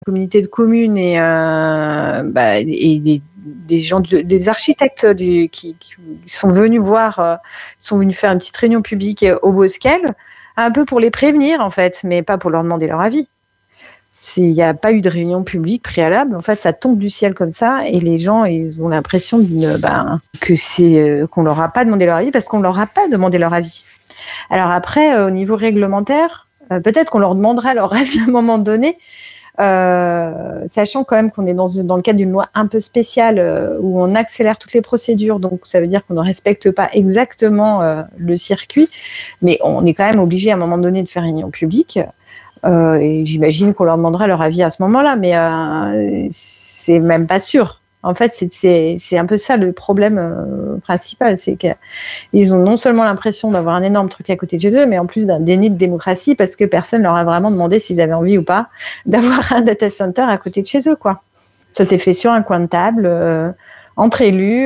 communauté de communes et des gens, des architectes qui sont venus sont venus faire une petite réunion publique au Bosquel, un peu pour les prévenir en fait, mais pas pour leur demander leur avis. Il n'y a pas eu de réunion publique préalable. En fait, ça tombe du ciel comme ça, et les gens, ils ont l'impression qu'on leur a pas demandé leur avis parce qu'on leur a pas demandé leur avis. Alors après, au niveau réglementaire, peut-être qu'on leur demanderait leur avis à un moment donné, sachant quand même qu'on est dans le cadre d'une loi un peu spéciale où on accélère toutes les procédures, donc ça veut dire qu'on ne respecte pas exactement le circuit, mais on est quand même obligé à un moment donné de faire une réunion publique. Et j'imagine qu'on leur demandera leur avis à ce moment-là, mais c'est même pas sûr. En fait, c'est un peu ça le problème principal, c'est qu'ils ont non seulement l'impression d'avoir un énorme truc à côté de chez eux, mais en plus d'un déni de démocratie parce que personne leur a vraiment demandé s'ils avaient envie ou pas d'avoir un data center à côté de chez eux, quoi. Ça s'est fait sur un coin de table, entre élus,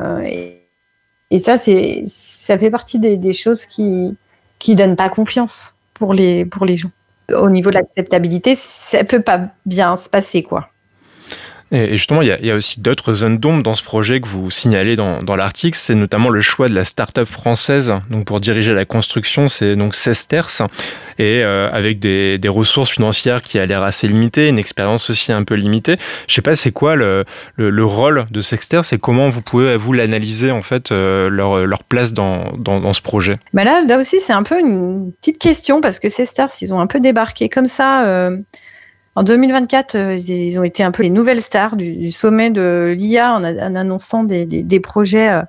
et ça fait partie des choses qui donnent pas confiance pour les gens. Au niveau de l'acceptabilité, ça peut pas bien se passer, quoi. Et justement, il y a aussi d'autres zones d'ombre dans ce projet que vous signalez dans l'article. C'est notamment le choix de la start-up française. Donc, pour diriger la construction, c'est donc Sesterce. Et avec des ressources financières qui a l'air assez limitées, une expérience aussi un peu limitée. Je sais pas, c'est quoi le rôle de Sesterce et comment vous pouvez, vous, l'analyser, en fait, leur place dans ce projet? Bah là aussi, c'est un peu une petite question parce que Sesterce, ils ont un peu débarqué comme ça. En 2024, ils ont été un peu les nouvelles stars du sommet de l'IA en annonçant des projets.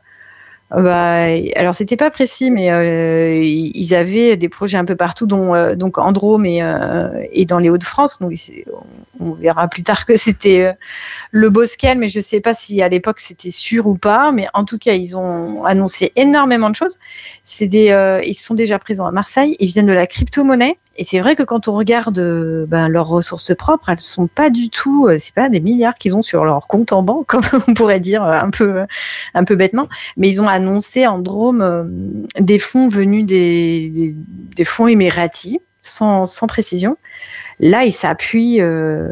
Alors, c'était pas précis, mais ils avaient des projets un peu partout, dont donc en Drôme et dans les Hauts-de-France. Donc, on verra plus tard que c'était le Bosquel, mais je sais pas si à l'époque c'était sûr ou pas. Mais en tout cas, ils ont annoncé énormément de choses. Ils sont déjà présents à Marseille. Ils viennent de la crypto-monnaie. Et c'est vrai que quand on regarde leurs ressources propres, elles sont pas du tout, c'est pas des milliards qu'ils ont sur leur compte en banque, comme on pourrait dire un peu bêtement. Mais ils ont annoncé en Drôme des fonds venus des fonds émiratis, sans précision. Là, ils s'appuient,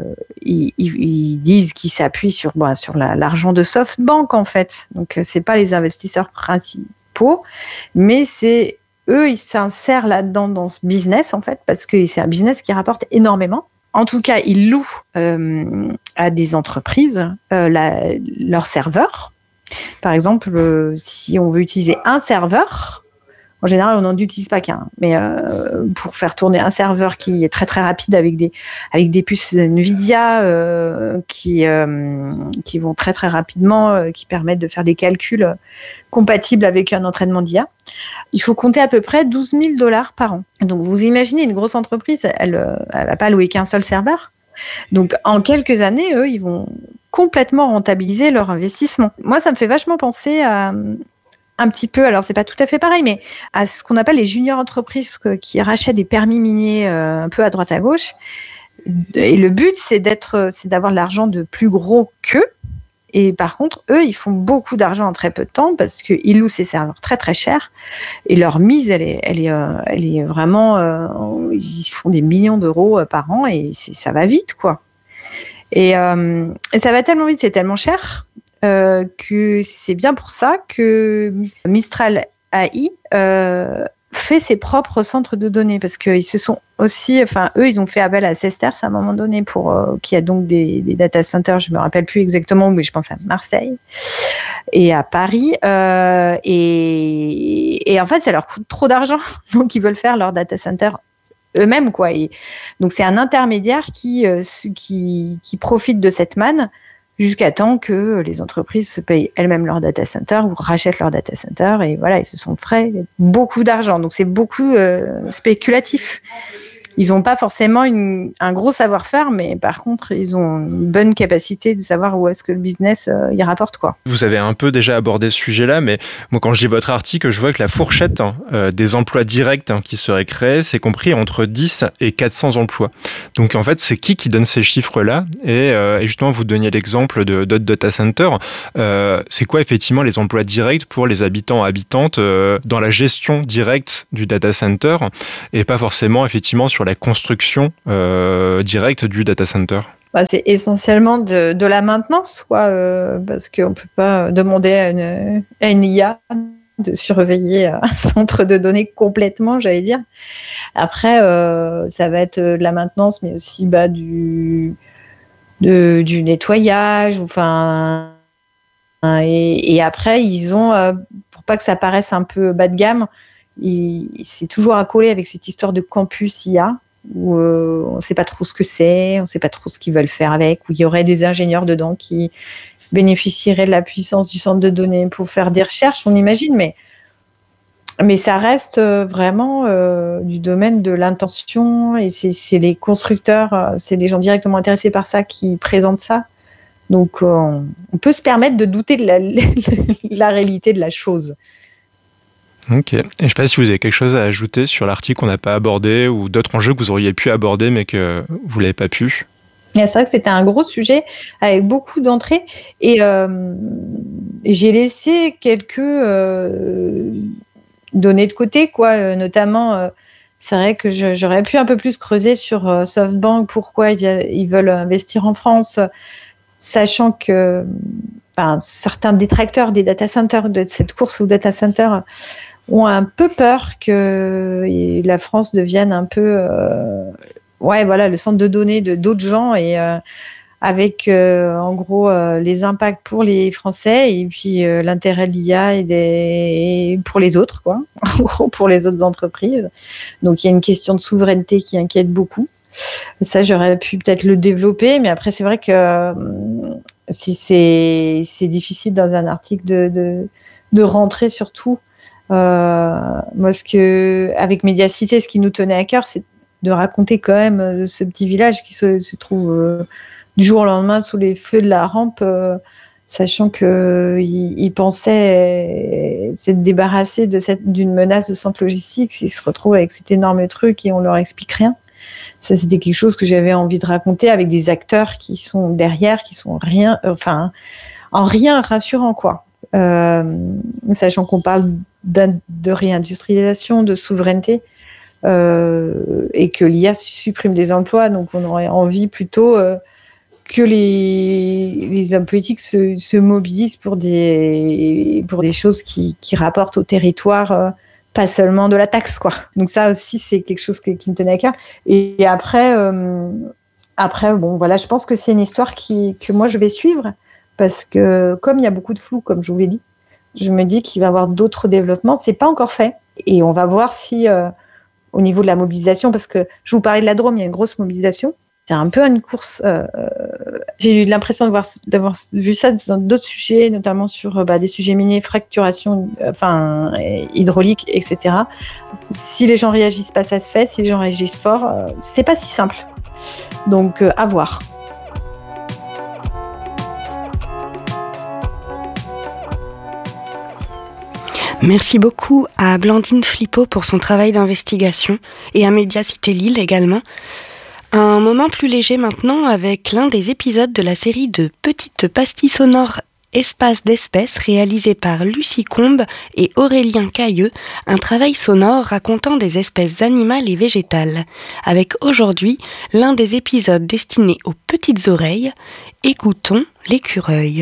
ils disent qu'ils s'appuient sur l'argent de SoftBank en fait. Donc c'est pas les investisseurs principaux, mais c'est eux, ils s'insèrent là-dedans dans ce business, en fait, parce que c'est un business qui rapporte énormément. En tout cas, ils louent à des entreprises leurs serveurs. Par exemple, si on veut utiliser un serveur, en général, on n'en utilise pas qu'un. Mais pour faire tourner un serveur qui est très, très rapide avec des puces NVIDIA qui vont très, très rapidement, qui permettent de faire des calculs compatibles avec un entraînement d'IA, il faut compter à peu près $12,000 par an. Donc, vous imaginez, une grosse entreprise, elle va pas louer qu'un seul serveur. Donc, en quelques années, eux, ils vont complètement rentabiliser leur investissement. Moi, ça me fait vachement penser à un petit peu, alors c'est pas tout à fait pareil, mais à ce qu'on appelle les juniors entreprises qui rachètent des permis miniers un peu à droite à gauche. Et le but, c'est d'avoir de l'argent de plus gros qu'eux. Et par contre, eux, ils font beaucoup d'argent en très peu de temps parce qu'ils louent ces serveurs très très chers. Et leur mise, elle est vraiment, ils font des millions d'euros par an et ça va vite, quoi. Et ça va tellement vite, c'est tellement cher que c'est bien pour ça que Mistral AI fait ses propres centres de données parce qu'ils se sont aussi, eux, ils ont fait appel à Sesterce à un moment donné pour qui a donc des data centers, je me rappelle plus exactement, mais je pense à Marseille et à Paris et en fait, ça leur coûte trop d'argent, donc ils veulent faire leur data center eux-mêmes, quoi. Et donc c'est un intermédiaire qui profite de cette manne jusqu'à temps que les entreprises se payent elles-mêmes leur data center ou rachètent leur data center et voilà, ils se sont frais beaucoup d'argent. Donc c'est beaucoup spéculatif. Ils n'ont pas forcément un gros savoir-faire, mais par contre, ils ont une bonne capacité de savoir où est-ce que le business y rapporte, quoi. Vous avez un peu déjà abordé ce sujet-là, mais moi, quand je lis votre article, je vois que la fourchette des emplois directs qui seraient créés, c'est compris entre 10 et 400 emplois. Donc, en fait, c'est qui donne ces chiffres-là? Et justement, vous donniez l'exemple d'autres data centers. C'est quoi, effectivement, les emplois directs pour les habitants et habitantes dans la gestion directe du data center et pas forcément, effectivement, sur la construction directe du data center? C'est essentiellement de la maintenance, quoi, parce qu'on ne peut pas demander à une IA de surveiller un centre de données complètement, j'allais dire. Après, ça va être de la maintenance, mais aussi du nettoyage, et après, ils ont, pour pas que ça paraisse un peu bas de gamme, c'est toujours accolé avec cette histoire de campus IA, où on ne sait pas trop ce que c'est, on ne sait pas trop ce qu'ils veulent faire avec, où il y aurait des ingénieurs dedans qui bénéficieraient de la puissance du centre de données pour faire des recherches, on imagine, mais ça reste vraiment du domaine de l'intention, et c'est les constructeurs, c'est les gens directement intéressés par ça qui présentent ça. Donc, on peut se permettre de douter de la réalité de la chose. Ok. Et je ne sais pas si vous avez quelque chose à ajouter sur l'article qu'on n'a pas abordé ou d'autres enjeux que vous auriez pu aborder mais que vous ne l'avez pas pu. C'est vrai que c'était un gros sujet avec beaucoup d'entrées et j'ai laissé quelques données de côté, quoi. Notamment, c'est vrai que j'aurais pu un peu plus creuser sur SoftBank, pourquoi ils veulent investir en France, sachant que certains détracteurs des data centers, de cette course aux data centers, ont un peu peur que la France devienne un peu le centre de données de d'autres gens, et avec en gros les impacts pour les Français et puis l'intérêt de l'IA et pour les autres, quoi, en gros pour les autres entreprises. Donc il y a une question de souveraineté qui inquiète beaucoup. Ça, j'aurais pu peut-être le développer, mais après c'est vrai que c'est difficile dans un article de rentrer sur tout. Moi, avec Médiacité, ce qui nous tenait à cœur, c'est de raconter quand même ce petit village qui se trouve du jour au lendemain sous les feux de la rampe, sachant qu'ils pensaient s'être débarrassés d'une menace de centre logistique. Ils se retrouvent avec cet énorme truc et on leur explique rien. Ça, c'était quelque chose que j'avais envie de raconter avec des acteurs qui sont derrière, qui sont en rien rassurants, quoi. Sachant qu'on parle de réindustrialisation, de souveraineté, et que l'IA supprime des emplois, donc on aurait envie plutôt que les hommes politiques se mobilisent pour des choses qui rapportent au territoire, pas seulement de la taxe, quoi. Donc ça aussi, c'est quelque chose qui me tenait à cœur. Et après, je pense que c'est une histoire que moi je vais suivre, parce que comme il y a beaucoup de flou, comme je vous l'ai dit, je me dis qu'il va y avoir d'autres développements. C'est pas encore fait, et on va voir si au niveau de la mobilisation, parce que je vous parlais de la Drôme, il y a une grosse mobilisation. C'est un peu une course. J'ai eu l'impression d'avoir vu ça dans d'autres sujets, notamment sur des sujets miniers, fracturation, hydraulique, etc. Si les gens réagissent pas, ça se fait. Si les gens réagissent fort, c'est pas si simple. Donc, à voir. Merci beaucoup à Blandine Flippo pour son travail d'investigation et à Médiacité Lille également. Un moment plus léger maintenant avec l'un des épisodes de la série de petites pastilles sonores Espace d'espèces réalisé par Lucie Combe et Aurélien Cailleux, un travail sonore racontant des espèces animales et végétales, avec aujourd'hui l'un des épisodes destinés aux petites oreilles. Écoutons l'écureuil.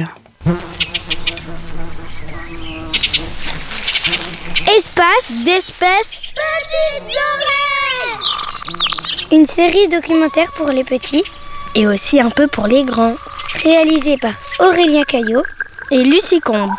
Espace d'espèces petites oreilles. Une série documentaire pour les petits et aussi un peu pour les grands, réalisée par Aurélien Caillot et Lucie Combe.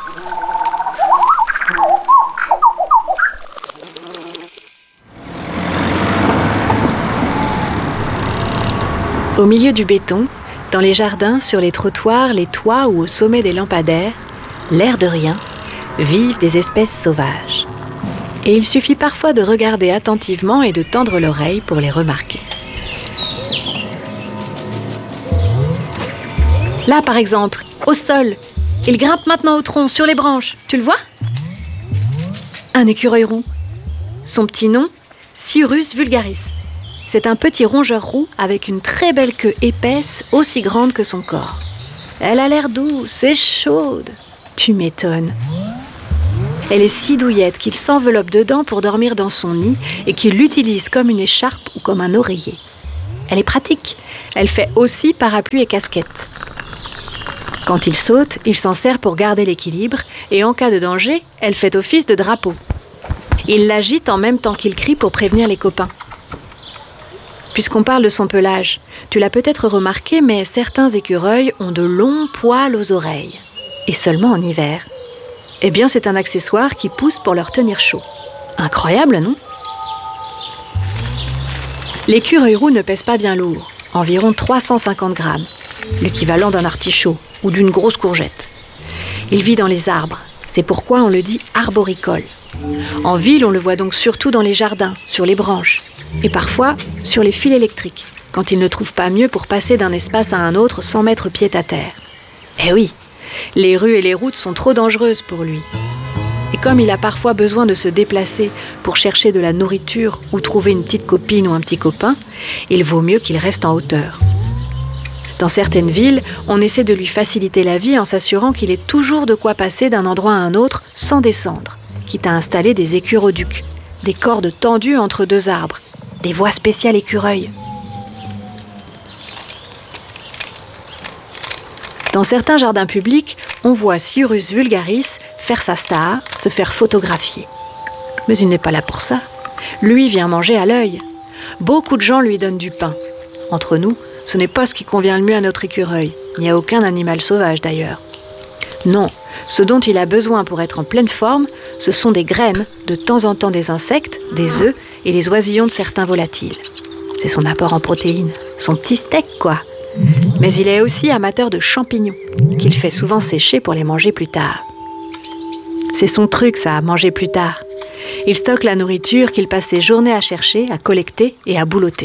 Au milieu du béton, dans les jardins, sur les trottoirs, les toits ou au sommet des lampadaires, l'air de rien, vivent des espèces sauvages. Et il suffit parfois de regarder attentivement et de tendre l'oreille pour les remarquer. Là, par exemple, au sol, il grimpe maintenant au tronc, sur les branches. Tu le vois ? Un écureuil roux. Son petit nom, Cirrus vulgaris. C'est un petit rongeur roux avec une très belle queue épaisse, aussi grande que son corps. Elle a l'air douce et chaude. Tu m'étonnes. Elle est si douillette qu'il s'enveloppe dedans pour dormir dans son nid et qu'il l'utilise comme une écharpe ou comme un oreiller. Elle est pratique. Elle fait aussi parapluie et casquette. Quand il saute, il s'en sert pour garder l'équilibre et en cas de danger, elle fait office de drapeau. Il l'agite en même temps qu'il crie pour prévenir les copains. Puisqu'on parle de son pelage, tu l'as peut-être remarqué, mais certains écureuils ont de longs poils aux oreilles. Et seulement en hiver. Eh bien, c'est un accessoire qui pousse pour leur tenir chaud. Incroyable, non ? L'écureuil roux ne pèse pas bien lourd, environ 350 grammes, l'équivalent d'un artichaut ou d'une grosse courgette. Il vit dans les arbres, c'est pourquoi on le dit arboricole. En ville, on le voit donc surtout dans les jardins, sur les branches, et parfois sur les fils électriques, quand il ne trouve pas mieux pour passer d'un espace à un autre sans mettre pied à terre. Eh oui, les rues et les routes sont trop dangereuses pour lui. Et comme il a parfois besoin de se déplacer pour chercher de la nourriture ou trouver une petite copine ou un petit copain, il vaut mieux qu'il reste en hauteur. Dans certaines villes, on essaie de lui faciliter la vie en s'assurant qu'il ait toujours de quoi passer d'un endroit à un autre sans descendre, quitte à installer des écuroducs, des cordes tendues entre deux arbres, des voies spéciales écureuils. Dans certains jardins publics, on voit Sciurus vulgaris faire sa star, se faire photographier. Mais il n'est pas là pour ça. Lui vient manger à l'œil. Beaucoup de gens lui donnent du pain. Entre nous, ce n'est pas ce qui convient le mieux à notre écureuil, ni à aucun animal sauvage d'ailleurs. Non, ce dont il a besoin pour être en pleine forme, ce sont des graines, de temps en temps des insectes, des œufs et les oisillons de certains volatiles. C'est son apport en protéines, son petit steak quoi. Mais il est aussi amateur de champignons, qu'il fait souvent sécher pour les manger plus tard. C'est son truc ça, à manger plus tard. Il stocke la nourriture qu'il passe ses journées à chercher, à collecter et à boulotter.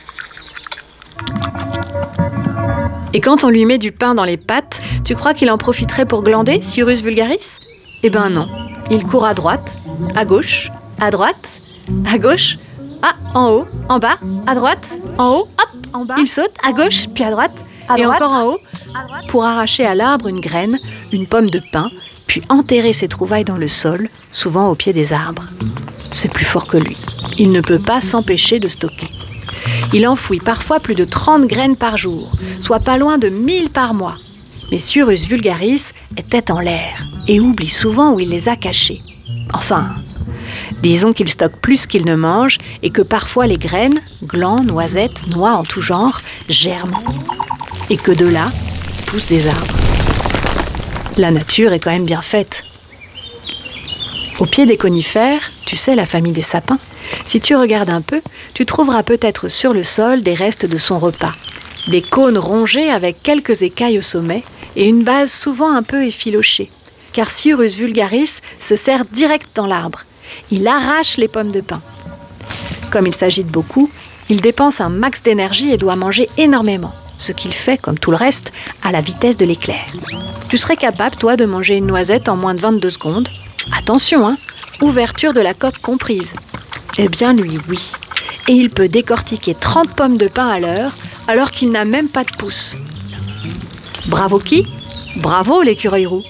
Et quand on lui met du pain dans les pattes, tu crois qu'il en profiterait pour glander, Sciurus vulgaris ? Eh ben non, il court à droite, à gauche, à droite, à gauche, en haut, en bas, à droite, en haut, hop, en bas. Il saute à gauche, puis à droite, et encore en haut, pour arracher à l'arbre une graine, une pomme de pin, puis enterrer ses trouvailles dans le sol, souvent au pied des arbres. C'est plus fort que lui. Il ne peut pas s'empêcher de stocker. Il enfouit parfois plus de 30 graines par jour, soit pas loin de 1000 par mois. Mais Sciurus vulgaris est tête en l'air et oublie souvent où il les a cachées. Enfin, disons qu'il stocke plus qu'il ne mange et que parfois les graines, glands, noisettes, noix en tout genre, germent. Et que de là, poussent des arbres. La nature est quand même bien faite. Au pied des conifères, tu sais, la famille des sapins, si tu regardes un peu, tu trouveras peut-être sur le sol des restes de son repas. Des cônes rongés avec quelques écailles au sommet et une base souvent un peu effilochée. Car Sciurus vulgaris se serre direct dans l'arbre. Il arrache les pommes de pin. Comme il s'agite beaucoup, il dépense un max d'énergie et doit manger énormément. Ce qu'il fait, comme tout le reste, à la vitesse de l'éclair. Tu serais capable, toi, de manger une noisette en moins de 22 secondes. Attention, hein, ouverture de la coque comprise. Eh bien, lui, oui. Et il peut décortiquer 30 pommes de pin à l'heure, alors qu'il n'a même pas de pouce. Bravo qui ? Bravo l'écureuil roux.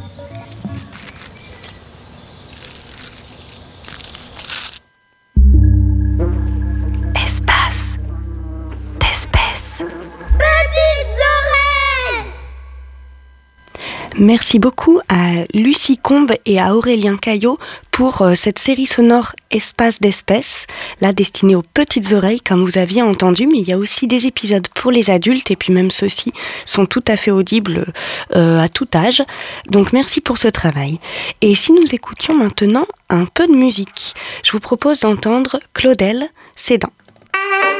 Espace d'espèces. Petites oreilles! Merci beaucoup à Lucie Combe et à Aurélien Caillot pour cette série sonore Espace d'espèces, là destinée aux petites oreilles comme vous aviez entendu, mais il y a aussi des épisodes pour les adultes et puis même ceux-ci sont tout à fait audibles à tout âge. Donc merci pour ce travail. Et si nous écoutions maintenant un peu de musique, je vous propose d'entendre Claudel, Ses dents.